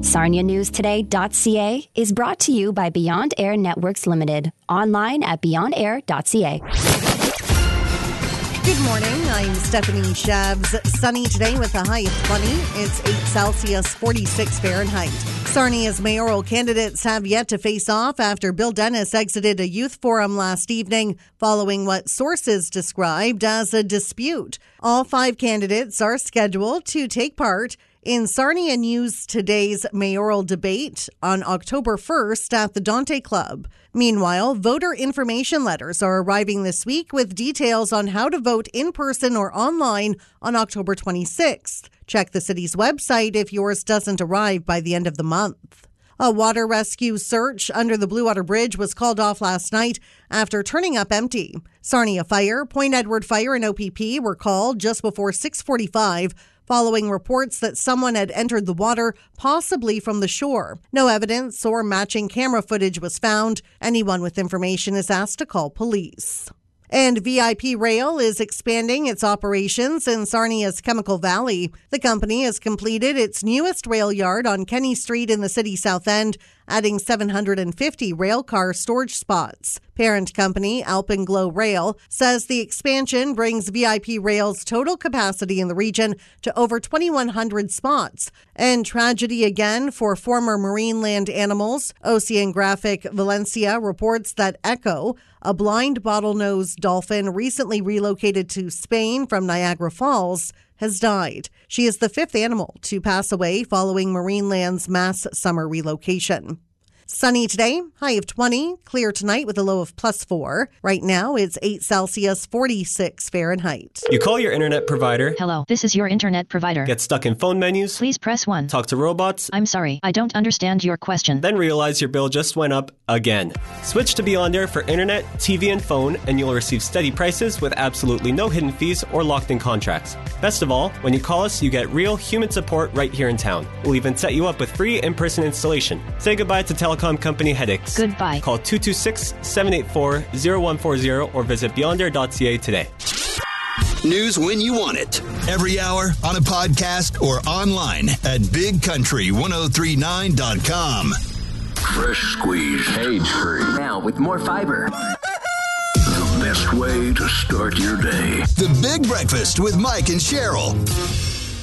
SarniaNewsToday.ca is brought to you by Beyond Air Networks Limited. Online at beyondair.ca. Good morning. I'm Stephanie Shabs. Sunny today with a high of 20. It's 8 Celsius, 46 Fahrenheit. Sarnia's mayoral candidates have yet to face off after Bill Dennis exited a youth forum last evening following what sources described as a dispute. All 5 candidates are scheduled to take part in Sarnia News Today's mayoral debate on October 1st at the Dante Club. Meanwhile, voter information letters are arriving this week with details on how to vote in person or online on October 26th. Check the city's website if yours doesn't arrive by the end of the month. A water rescue search under the Blue Water Bridge was called off last night after turning up empty. Sarnia Fire, Point Edward Fire, and OPP were called just before 6:45 following reports that someone had entered the water, possibly from the shore. No evidence or matching camera footage was found. Anyone with information is asked to call police. And VIP Rail is expanding its operations in Sarnia's Chemical Valley. The company has completed its newest rail yard on Kenny Street in the city south end, adding 750 rail car storage spots. Parent company Alpenglow Rail says the expansion brings VIP Rail's total capacity in the region to over 2,100 spots. And tragedy again for former marine land animals. Oceanographic Valencia reports that Echo, a blind bottlenose dolphin recently relocated to Spain from Niagara Falls, has died. She is the 5th animal to pass away following Marineland's mass summer relocation. Sunny today, high of 20. Clear tonight with a low of +4. Right now, it's 8 Celsius, 46 Fahrenheit. You call your internet provider. Hello, this is your internet provider. Get stuck in phone menus. Please press 1. Talk to robots. I'm sorry, I don't understand your question. Then realize your bill just went up again. Switch to Beyond Air for internet, TV, and phone, and you'll receive steady prices with absolutely no hidden fees or locked-in contracts. Best of all, when you call us, you get real human support right here in town. We'll even set you up with free in-person installation. Say goodbye to telecom company headaches. Goodbye. Call 226-784-0140 or visit beyondair.ca today. News when you want it. Every hour, on a podcast, or online at bigcountry1039.com. Fresh squeeze. Cage-free. Now with more fiber. The best way to start your day. The Big Breakfast with Mike and Cheryl.